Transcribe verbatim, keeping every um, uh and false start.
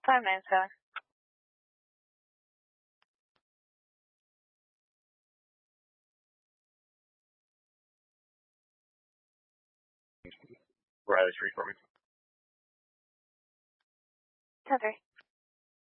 five nine seven. Riley Street for me. ten three.